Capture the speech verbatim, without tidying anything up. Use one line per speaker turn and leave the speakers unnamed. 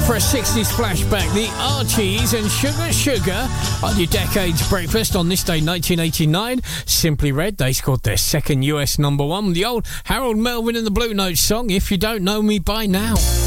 for a sixties flashback. The Archies and Sugar Sugar on your Decades Breakfast on this day nineteen eighty-nine. Simply Red, they scored their second U S number one. The old Harold Melvin and the Blue Notes song, If You Don't Know Me By Now.